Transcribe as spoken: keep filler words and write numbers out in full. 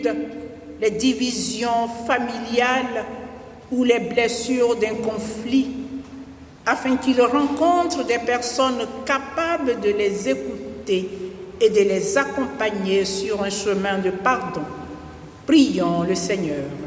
les divisions familiales ou les blessures d'un conflit, afin qu'ils rencontrent des personnes capables de les écouter et de les accompagner sur un chemin de pardon. Prions le Seigneur.